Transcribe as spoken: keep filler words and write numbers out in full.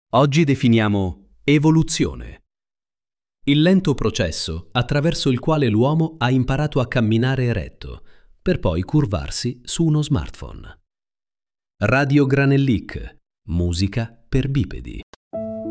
Oggi definiamo evoluzione. Il lento processo attraverso il quale l'uomo ha imparato a camminare eretto, per poi curvarsi su uno smartphone. Radio Granellic, musica per bipedi.